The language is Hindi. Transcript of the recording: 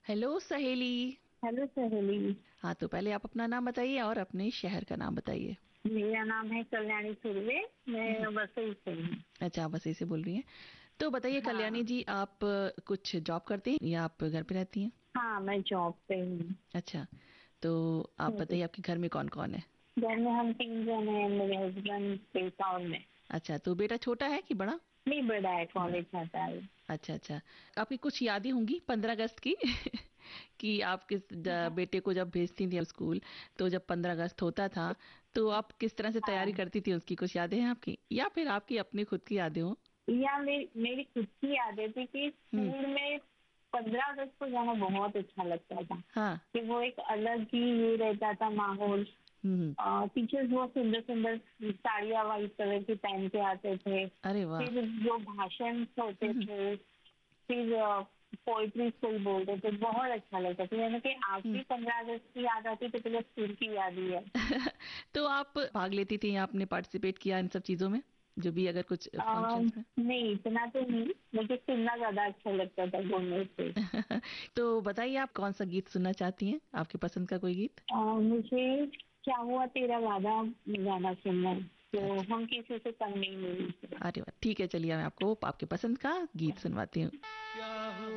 हेलो सहेली। हेलो सहेली। हाँ, तो पहले आप अपना नाम बताइए और अपने शहर का नाम बताइए। मेरा नाम है कल्याणी सुर्वे। मैं वसई से हूँ। अच्छा, आप वैसे से बोल रही हैं। तो बताइए कल्याणी हाँ। जी, आप कुछ जॉब करती हैं या आप घर पे रहती हैं? हाँ, मैं जॉब पे हूँ। अच्छा, तो आप हम्म। बताइए आपके घर में कौन कौन है? घर में हम 3 जन हैं, मेरे हस्बैंड, बेटा और मैं। अच्छा, तो बेटा छोटा है कि बड़ा? नहीं, बड़ा है, बड़ा। कॉलेज जाता है। अच्छा अच्छा। आपकी कुछ यादें होंगी 15 अगस्त की कि आप किस हाँ। बेटे को जब भेजती थी स्कूल, तो जब 15 अगस्त होता था तो आप किस तरह से तैयारी हाँ। करती थी, उसकी कुछ यादें हैं आपकी या फिर आपकी अपनी खुद की यादें हो? या मेरी खुद की आदत थी कि हम्म। स्कूल में 15 अगस्त को जाना बहुत अच्छा लगता था। हाँ। कि वो एक अलग ही ये रहता था माहौल। हम्म। टीचर्स बहुत सुंदर सुंदर साड़ियाँ वाइट कलर की पहन के आते थे। अरे वाह। फिर जो भाषण होते हम्म। थे, फिर पोइट्री कोई बोलते थे, बहुत अच्छा लगता था। यानी कि आज हम्म। भी 15 अगस्त की याद आती तो पहले स्कूल की याद ही है। तो आप भाग लेती थी या आपने पार्टिसिपेट किया इन सब चीजों में, जो भी अगर कुछ फंक्शंस में? नहीं, इतना तो नहीं। मुझे सुनना ज्यादा अच्छा लगता था बोलने से। तो बताइए आप कौन सा गीत सुनना चाहती हैं, आपके पसंद का कोई गीत? मुझे क्या हुआ तेरा वादा गाना सुनना है, तो अच्छा। हम किसी से कम नहीं मिले। अरे वाह, ठीक है, चलिए मैं आपको आपके पसंद का गीत सुनवाती हूँ।